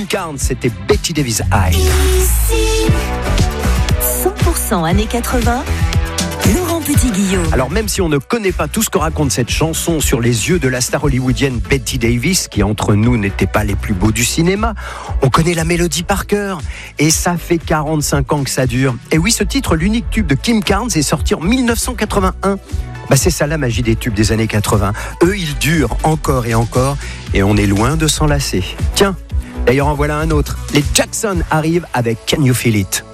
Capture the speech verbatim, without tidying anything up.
Carnes, c'était Betty Davis High. cent pour cent années quatre-vingts, Laurent Petit-Guillaume. Alors même si on ne connaît pas tout ce que raconte cette chanson sur les yeux de la star hollywoodienne Betty Davis, qui entre nous n'était pas les plus beaux du cinéma, on connaît la mélodie par cœur. Et ça fait quarante-cinq ans que ça dure. Et oui, ce titre, l'unique tube de Kim Carnes, est sorti en dix-neuf cent quatre-vingt-un. Bah c'est ça la magie des tubes des années quatre-vingts. Eux, ils durent encore et encore, et on est loin de s'en lasser. Tiens, d'ailleurs en voilà un autre. Les Jackson arrivent avec Can You Feel It?